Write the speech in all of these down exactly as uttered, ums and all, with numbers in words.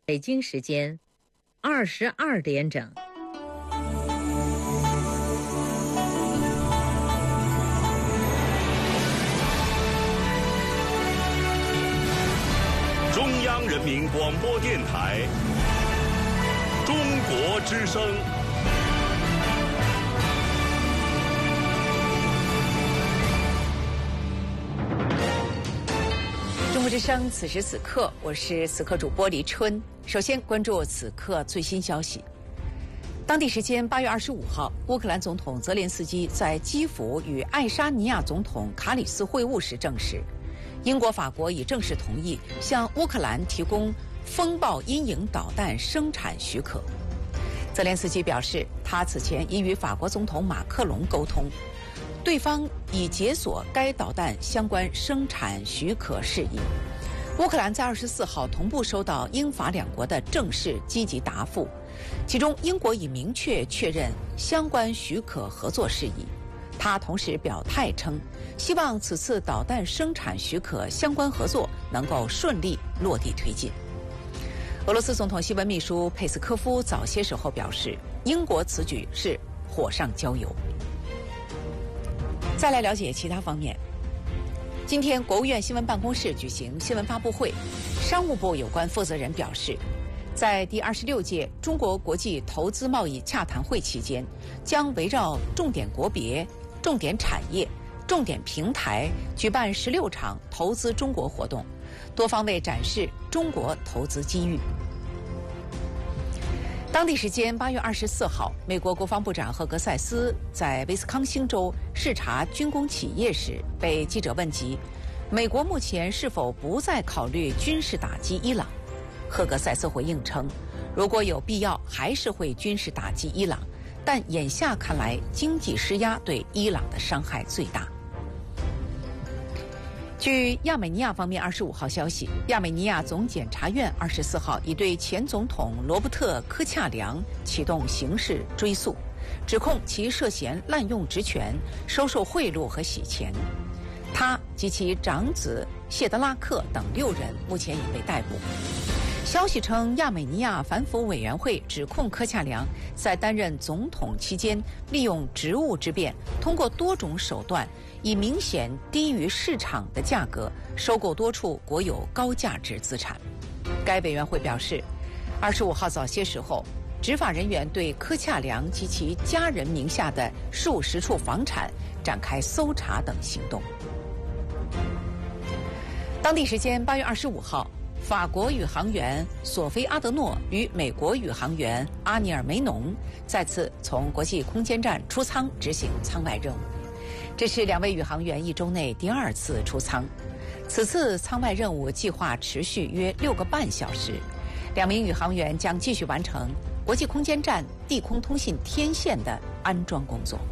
北京时间二十二点整。 中央人民广播电台中国之声。 中国之声，此时此刻，我是此刻主播黎春。首先关注此刻最新消息。当地时间八月二十五号，乌克兰总统泽连斯基在基辅与爱沙尼亚总统卡里斯会晤时证实，英国、法国已正式同意向乌克兰提供风暴阴影导弹生产许可。泽连斯基表示，他此前已与法国总统马克龙沟通，对方已解锁该导弹相关生产许可事宜。乌克兰在二十四号同步收到英法两国的正式积极答复，其中英国已明确确认相关许可合作事宜。他同时表态称，希望此次导弹生产许可相关合作能够顺利落地推进。俄罗斯总统新闻秘书佩斯科夫早些时候表示，英国此举是火上浇油。再来了解其他方面。今天，国务院新闻办公室举行新闻发布会，商务部有关负责人表示，在第二十六届中国国际投资贸易洽谈会期间，将围绕重点国别、重点产业、重点平台举办十六场投资中国活动，多方位展示中国投资机遇。当地时间八月二十四号，美国国防部长赫格塞斯在威斯康星州视察军工企业时，被记者问及美国目前是否不再考虑军事打击伊朗。赫格塞斯回应称，如果有必要，还是会军事打击伊朗，但眼下看来，经济施压对伊朗的伤害最大。据亚美尼亚方面二十五号消息，亚美尼亚总检察院二十四号已对前总统罗伯特·科恰良启动刑事追诉，指控其涉嫌滥用职权、收受贿赂和洗钱。他及其长子谢德拉克等六人目前已被逮捕。消息称，亚美尼亚反腐委员会指控科恰良在担任总统期间，利用职务之便，通过多种手段，以明显低于市场的价格收购多处国有高价值资产。该委员会表示，二十五号早些时候，执法人员对科恰良及其家人名下的数十处房产展开搜查等行动。当地时间八月二十五号，法国宇航员索菲·阿德诺与美国宇航员阿尼尔·梅农再次从国际空间站出舱执行舱外任务。这是两位宇航员一周内第二次出舱。此次舱外任务计划持续约六个半小时，两名宇航员将继续完成国际空间站地空通信天线的安装工作。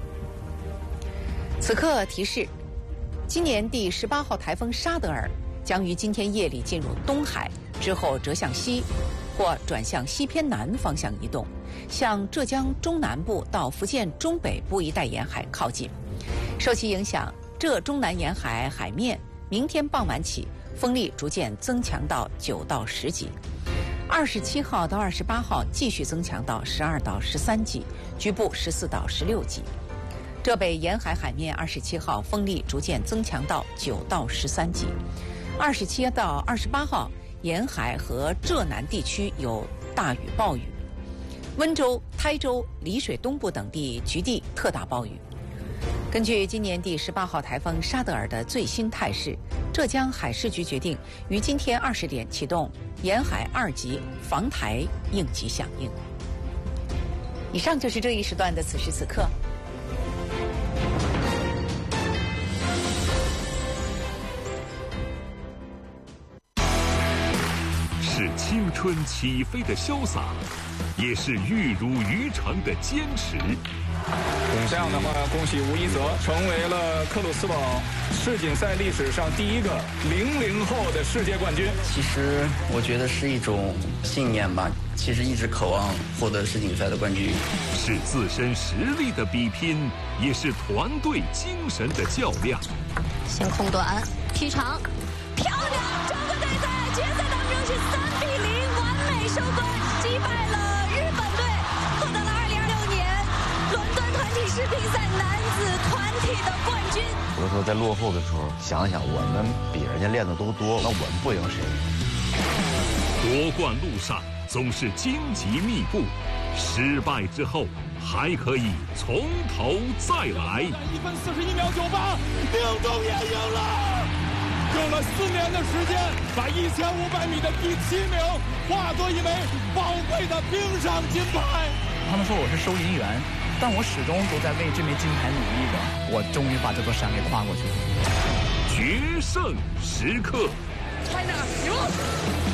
此刻提示，今年第十八号台风沙德尔将于今天夜里进入东海，之后折向西或转向西偏南方向移动，向浙江中南部到福建中北部一带沿海靠近。受其影响，浙中南沿海海面明天傍晚起风力逐渐增强到九到十级，二十七号到二十八号继续增强到十二到十三级，局部十四到十六级。浙北沿海海面二十七号风力逐渐增强到九到十三级。二十七到二十八号，沿海和浙南地区有大雨暴雨，温州、台州、丽水东部等地局地特大暴雨。根据今年第十八号台风沙德尔的最新态势，浙江海事局决定于今天二十点启动沿海二级防台应急响应。以上就是这一时段的此时此刻。 是青春起飞的潇洒，也是玉汝于成的坚持。 这样的话，恭喜吴一泽成为了克鲁斯堡世锦赛历史上第一个零零后的世界冠军。 其实我觉得是一种信念吧，其实一直渴望获得世锦赛的冠军。 是自身实力的比拼，也是团队精神的较量。 先空短，劈长，漂亮！中国队在决赛当中是三比零完美的时候在落后的时候想想，我们比人家练的都多，那我们不赢谁？ 夺冠路上总是荆棘密布，失败之后还可以从头再来。 一分四十一秒九八，命中也赢了。用了四年的时间，把一千五百米的第七名化作一枚宝贵的冰上金牌。 他们说我是收银员，但我始终都在为这枚金牌努力着。我终于把这座山给跨过去了。 决胜时刻。 China 赢。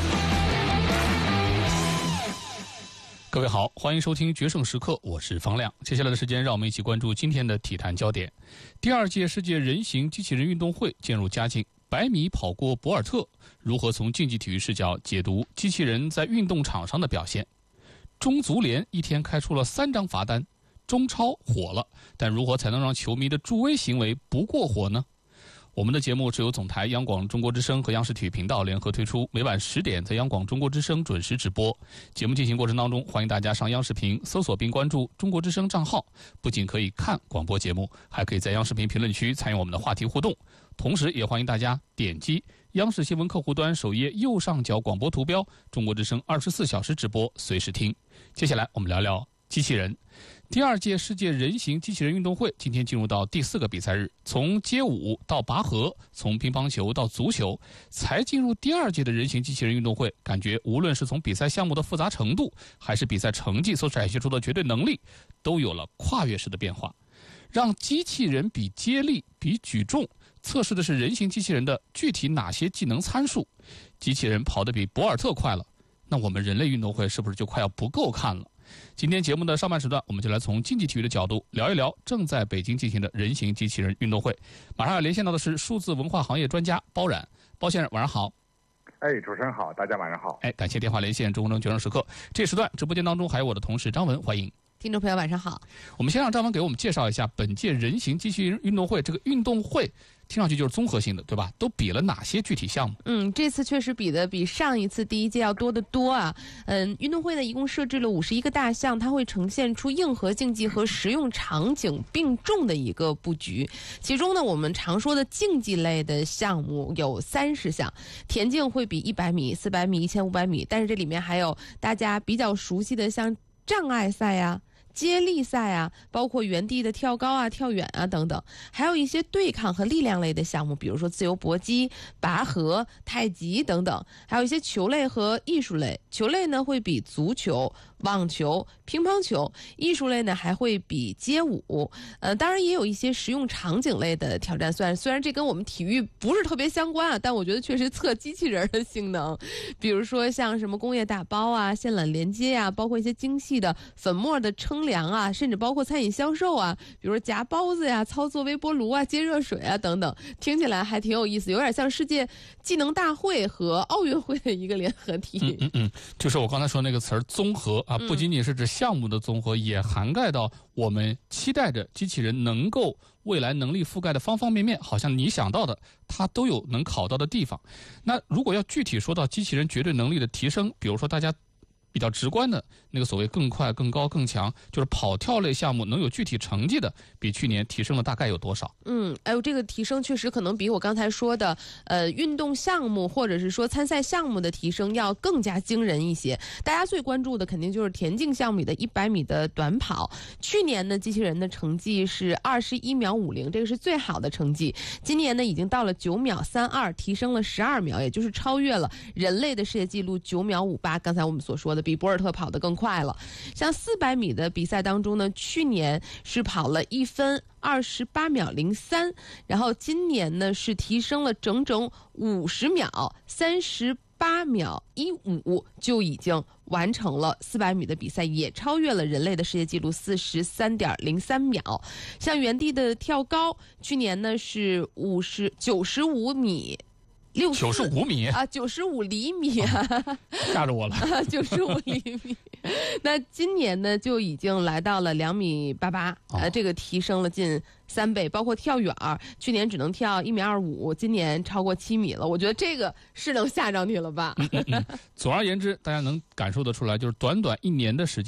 各位好，欢迎收听《决胜时刻》，我是方亮。接下来的时间，让我们一起关注今天的体坛焦点。第二届世界人形机器人运动会渐入佳境，百米跑过博尔特，如何从竞技体育视角解读机器人在运动场上的表现？中足联一天开出了三张罚单，中超火了，但如何才能让球迷的助威行为不过火呢？我们的节目是由总台央广中国之声和央视体育频道联合推出，每晚十点在央广中国之声准时直播。节目进行过程当中，欢迎大家上央视频搜索并关注中国之声账号，不仅可以看广播节目，还可以在央视频评论区参与我们的话题互动。同时也欢迎大家点击央视新闻客户端首页右上角广播图标，中国之声二十四小时直播，随时听。接下来我们聊聊机器人。第二届世界人形机器人运动会今天进入到第四个比赛日，从街舞到拔河，从乒乓球到足球，才进入第二届的人形机器人运动会，感觉无论是从比赛项目的复杂程度，还是比赛成绩所展现出的绝对能力，都有了跨越式的变化。让机器人比接力、比举重，测试的是人形机器人的具体哪些技能参数。机器人跑得比博尔特快了，那我们人类运动会是不是就快要不够看了？今天节目的上半时段，我们就来从竞技体育的角度聊一聊正在北京进行的人形机器人运动会。马上要连线到的是数字文化行业专家包冉，包先生晚上好。 哎，主持人好，大家晚上好。 哎，感谢电话连线中国决胜时刻。这时段直播间当中还有我的同事张文，欢迎。 听众朋友晚上好。 我们先让张文给我们介绍一下本届人形机器人运动会，这个运动会听上去就是综合性的，对吧？都比了哪些具体项目？ 嗯，这次确实比的比上一次第一届要多得多啊。嗯，运动会呢一共设置了五十一个大项，它会呈现出硬核竞技和实用场景并重的一个布局。其中呢，我们常说的竞技类的项目有三十项，田径会比一百米、四百米、一千五百米，但是这里面还有大家比较熟悉的像障碍赛呀、接力赛啊，包括原地的跳高啊、跳远啊等等，还有一些对抗和力量类的项目，比如说自由搏击、拔河、太极等等，还有一些球类和艺术类。球类呢会比足球、网球、乒乓球，艺术类呢还会比街舞。呃，当然也有一些实用场景类的挑战赛，虽然这跟我们体育不是特别相关啊，但我觉得确实测机器人的性能，比如说像什么工业打包啊、线缆连接啊，包括一些精细的粉末的称量啊，甚至包括餐饮销售啊，比如说夹包子呀、操作微波炉啊、接热水啊等等，听起来还挺有意思，有点像世界技能大会和奥运会的一个联合体。 嗯嗯嗯，就是我刚才说那个词儿综合啊，不仅仅是指项目的综合，嗯、也涵盖到我们期待着机器人能够未来能力覆盖的方方面面，好像你想到的它都有能考到的地方。那如果要具体说到机器人绝对能力的提升，比如说大家比较直观的那个所谓更快、更高、更强，就是跑跳类项目能有具体成绩的，比去年提升了大概有多少？ 嗯，哎呦，这个提升确实可能比我刚才说的，呃，运动项目或者是说参赛项目的提升要更加惊人一些。大家最关注的肯定就是田径项目里的一百米的短跑。去年呢，机器人的成绩是二十一秒五零，这个是最好的成绩。今年呢，已经到了九秒三二，提升了十二秒，也就是超越了人类的世界纪录九秒五八。刚才我们所说的。比博尔特跑得更快了。像四百米的比赛当中呢，去年是跑了一分二十八秒零三，然后今年呢是提升了整整五十秒，三十八秒一五就已经完成了四百米的比赛，也超越了人类的世界纪录四十三点零三秒。像原地的跳高，去年呢是五十九十五米。六九十五米啊，九十五厘米啊， 吓着我了。 九十五厘米，那今年呢就已经来到了两米八八，呃，这个提升了近三倍。包括跳远，去年只能跳一米二五，今年超过七米了。我觉得这个是能吓着你了吧？ 嗯嗯嗯。总而言之，大家能感受得出来，就是短短一年的时间。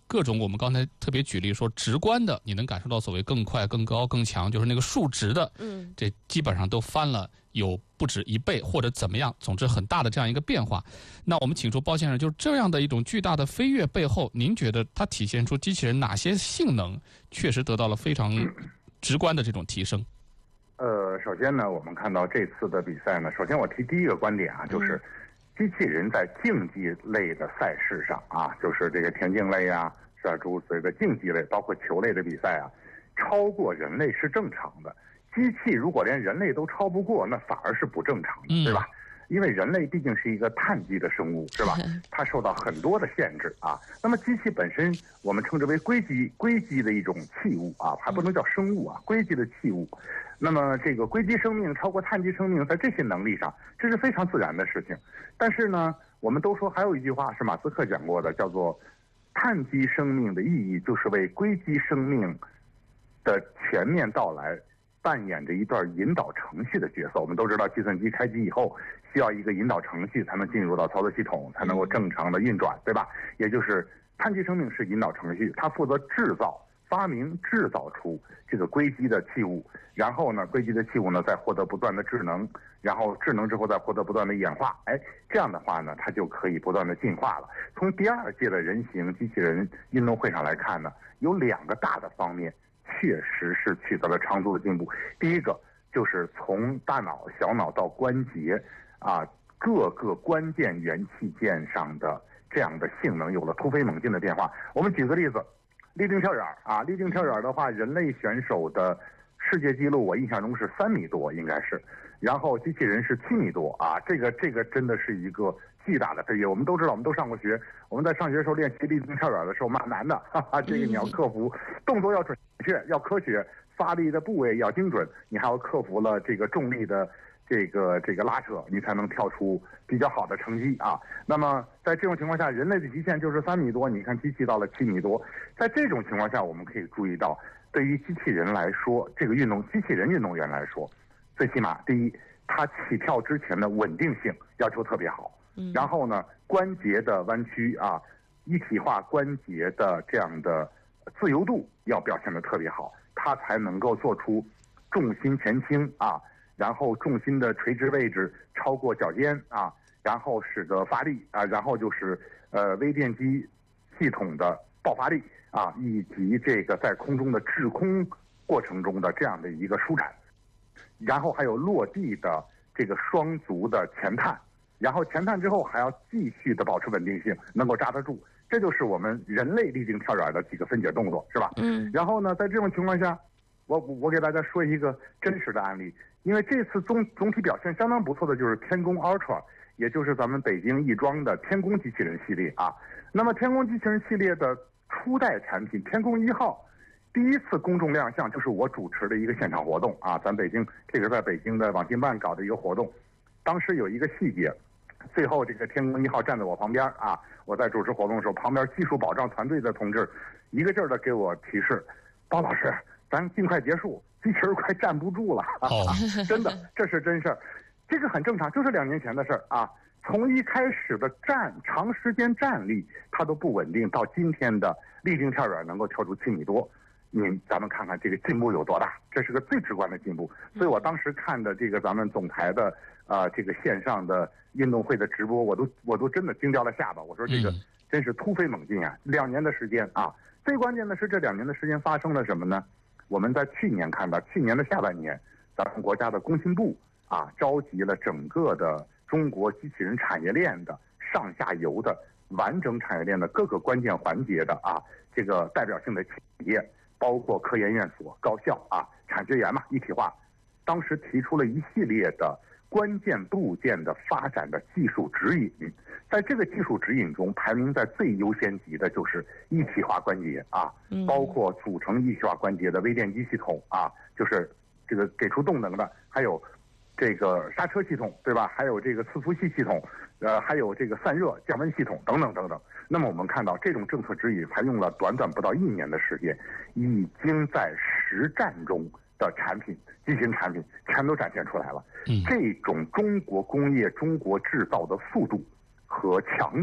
各种我们刚才特别举例说直观的，你能感受到所谓更快、更高、更强，就是那个数值的， 嗯， 这基本上都翻了有不止一倍或者怎么样，总之很大的这样一个变化。那我们请出包先生，就是这样的一种巨大的飞跃背后，您觉得它体现出机器人哪些性能确实得到了非常直观的这种提升？ 呃，首先呢，我们看到这次的比赛呢，首先我提第一个观点啊，就是机器人在竞技类的赛事上啊，就是这个田径类啊，是吧？诸如此类的竞技类，包括球类的比赛啊，超过人类是正常的。机器如果连人类都超不过，那反而是不正常的，对吧？因为人类毕竟是一个碳基的生物，是吧？它受到很多的限制啊。那么机器本身，我们称之为硅基，硅基的一种器物啊，还不能叫生物啊，硅基的器物。那么这个硅基生命超过碳基生命，在这些能力上，这是非常自然的事情。但是呢，我们都说还有一句话是马斯克讲过的，叫做碳基生命的意义就是为硅基生命的全面到来扮演着一段引导程序的角色。我们都知道，计算机开机以后需要一个引导程序才能进入到操作系统，才能够正常的运转，对吧？也就是碳基生命是引导程序，它负责制造、发明、制造出这个硅基的器物，然后呢，硅基的器物呢再获得不断的智能，然后智能之后再获得不断的演化，哎，这样的话呢，它就可以不断的进化了。从第二届的人形机器人运动会上来看呢，有两个大的方面确实是取得了长足的进步。第一个就是从大脑、小脑到关节啊，各个关键元器件上的这样的性能有了突飞猛进的变化。我们举个例子，立定跳远啊，立定跳远的话，人类选手的世界纪录我印象中是三米多，应该是，然后机器人是七米多啊，这个这个真的是一个巨大的飞跃。我们都知道，我们都上过学，我们在上学的时候练习立定跳远的时候蛮难的，哈哈，这个你要克服动作要准确，要科学，发力的部位要精准，你还要克服了这个重力的这个这个拉扯，你才能跳出比较好的成绩啊。那么在这种情况下，人类的极限就是三米多，你看机器到了七米多。在这种情况下，我们可以注意到，对于机器人来说，这个运动机器人运动员来说，最起码第一，它起跳之前的稳定性要求特别好，嗯，然后呢，关节的弯曲啊，一体化关节的这样的自由度要表现得特别好，它才能够做出重心前倾啊，然后重心的垂直位置超过脚尖啊，然后使得发力啊，然后就是呃微电机系统的爆发力啊，以及这个在空中的滞空过程中的这样的一个舒展，然后还有落地的这个双足的前探，然后前探之后还要继续的保持稳定性，能够扎得住。这就是我们人类立定跳远的几个分解动作，是吧？嗯。然后呢，在这种情况下，我我给大家说一个真实的案例，因为这次总总体表现相当不错的就是天宫 Ultra， 也就是咱们北京亦庄的天宫机器人系列啊。那么天宫机器人系列的初代产品天宫一号，第一次公众亮相就是我主持的一个现场活动啊，咱北京这个在北京的网信办搞的一个活动，当时有一个细节。最后，这个天宫一号站在我旁边啊，我在主持活动的时候，旁边技术保障团队的同志一个劲儿的给我提示：“包老师，咱尽快结束，机器人快站不住了。”哦，真的，这是真事儿，这个很正常，就是两年前的事儿啊。从一开始的站长时间站立，它都不稳定，到今天的立定跳远能够跳出七米多。你咱们看看这个进步有多大，这是个最直观的进步。所以我当时看的这个咱们总台的啊、呃、这个线上的运动会的直播，我都我都真的惊掉了下巴。我说这个真是突飞猛进啊！两年的时间啊，最关键的是这两年的时间发生了什么呢？我们在去年看到，去年的下半年，咱们国家的工信部啊召集了整个的中国机器人产业链的上下游的完整产业链的各个关键环节的啊这个代表性的企业。包括科研院所、高校啊、产学研嘛，一体化。当时提出了一系列的关键部件的发展的技术指引，在这个技术指引中，排名在最优先级的就是一体化关节啊，包括组成一体化关节的微电机系统啊，就是这个给出动能的，还有这个刹车系统，对吧？还有这个伺服器系统，呃，还有这个散热降温系统等等等等。那么我们看到这种政策指引才用了短短不到一年的时间，已经在实战中的产品、机器人产品全都展现出来了。嗯，这种中国工业、中国制造的速度和强度，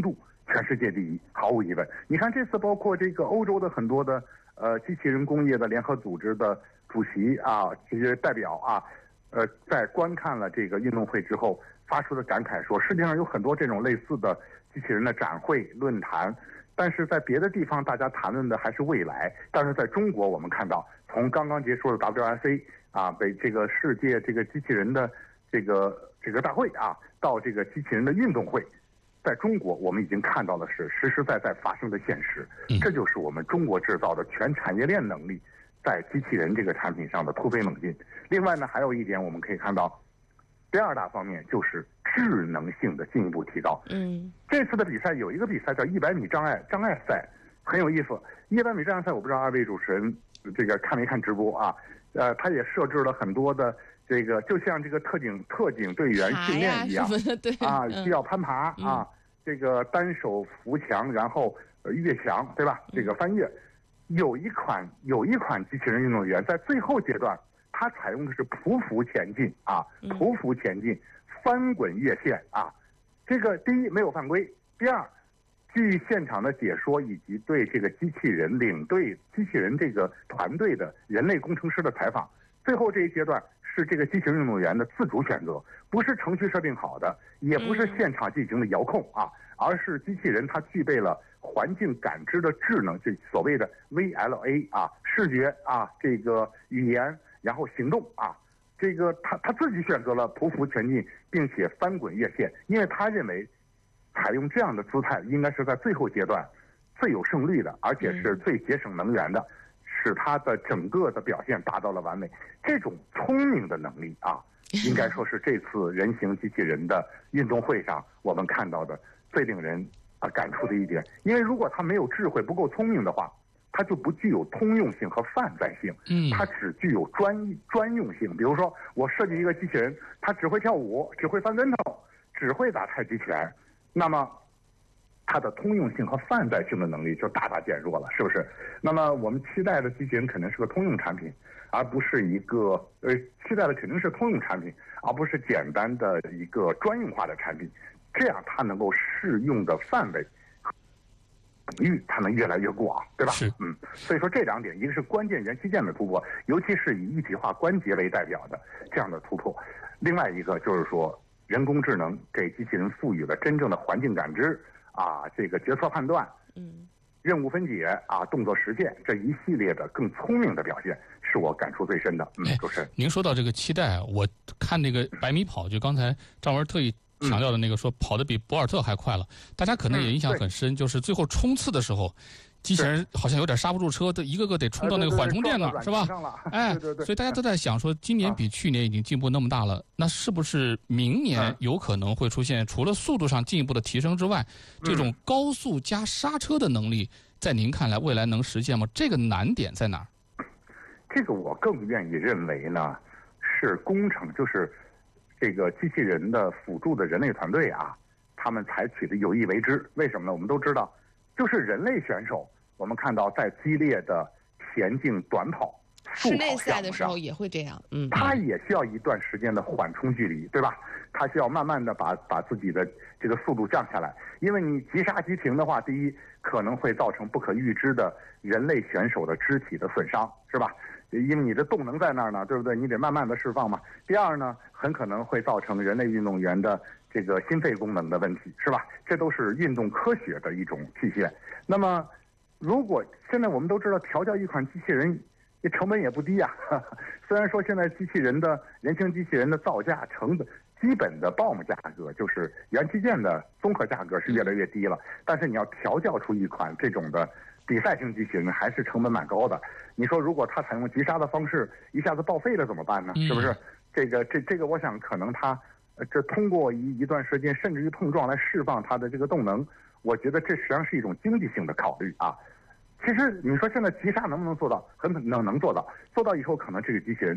全世界第一，毫无疑问。你看这次包括这个欧洲的很多的呃机器人工业的联合组织的主席啊，这些代表啊，呃，在观看了这个运动会之后，发出的感慨说，世界上有很多这种类似的机器人的展会论坛，但是在别的地方大家谈论的还是未来，但是在中国我们看到，从刚刚结束的 W R C 啊，被这个世界这个机器人的这个这个大会啊，到这个机器人的运动会。在中国，我们已经看到的是实实在在发生的现实，这就是我们中国制造的全产业链能力在机器人这个产品上的突飞猛进。另外呢，还有一点我们可以看到，第二大方面就是智能性的进一步提高。 嗯， 这次的比赛有一个比赛叫一百米障碍障碍赛，很有意思。一百米障碍赛，我不知道二位主持人这个看没看直播啊？呃，他也设置了很多的。这个就像这个特警特警队员训练一样， 对啊，需要攀爬、嗯、啊，这个单手扶墙，然后越墙，对吧？这个翻越，有一款有一款机器人运动员在最后阶段，他采用的是匍匐前进啊，匍匐前进，翻滚越线啊。这个第一没有犯规，第二，据现场的解说以及对这个机器人领队机器人这个团队的人类工程师的采访，最后这一阶段。是这个机器人运动员的自主选择，不是程序设定好的，也不是现场进行的遥控啊，而是机器人它具备了环境感知的智能，就所谓的 V L A 啊，视觉啊，这个语言，然后行动啊，这个他他自己选择了匍匐前进，并且翻滚越线，因为他认为采用这样的姿态应该是在最后阶段最有胜率的，而且是最节省能源的。使它的整个的表现达到了完美，这种聪明的能力啊，应该说是这次人形机器人的运动会上我们看到的最令人啊感触的一点。因为如果它没有智慧、不够聪明的话，它就不具有通用性和泛在性，嗯，它只具有专专用性。比如说，我设计一个机器人，它只会跳舞，只会翻跟头，只会打太极拳，那么。它的通用性和泛在性的能力就大大减弱了，是不是？那么我们期待的机器人肯定是个通用产品，而不是一个呃，期待的肯定是通用产品，而不是简单的一个专用化的产品。这样它能够适用的范围领域，它能越来越广，对吧？ 是， 嗯。所以说这两点，一个是关键元器件的突破，尤其是以一体化关节为代表的这样的突破；另外一个就是说，人工智能给机器人赋予了真正的环境感知。啊，这个决策判断，嗯，任务分解啊，动作实现这一系列的更聪明的表现，是我感触最深的。嗯，主持人， 您说到这个期待，我看那个百米跑，就刚才张文特意强调的那个，说跑得比博尔特还快了，大家可能也印象很深，就是最后冲刺的时候。机器人好像有点刹不住车，都一个个得冲到那个缓冲垫那儿，是吧？哎， 对对对， 所以大家都在想说，今年比去年已经进步那么大了，那是不是明年有可能会出现除了速度上进一步的提升之外，这种高速加刹车的能力，在您看来未来能实现吗？这个难点在哪儿？ 这个我更愿意认为呢，是工程，就是这个机器人的辅助的人类团队啊，他们采取的有意为之。为什么呢？我们都知道。就是人类选手，我们看到在激烈的田径短跑、 室内赛的时候也会这样，嗯， 他也需要一段时间的缓冲距离，对吧？他需要慢慢的把把自己的这个速度降下来，因为你急刹急停的话，第一可能会造成不可预知的人类选手的肢体的损伤，是吧？因为你的动能在那儿呢，对不对？你得慢慢的释放嘛。第二呢，很可能会造成人类运动员的这个心肺功能的问题，是吧？这都是运动科学的一种体现。那么，如果现在我们都知道调教一款机器人，这成本也不低呀、啊。虽然说现在机器人的人形机器人的造价成本，基本的 B O M 价格就是元器件的综合价格是越来越低了，但是你要调教出一款这种的比赛型机器人，还是成本蛮高的。你说如果它采用急刹的方式一下子报废了怎么办呢？是不是？这个这这个我想可能它呃这通过一一段时间甚至于碰撞来释放它的这个动能，我觉得这实际上是一种经济性的考虑啊。其实你说现在急刹能不能做到？很能能做到，做到以后可能这个机器人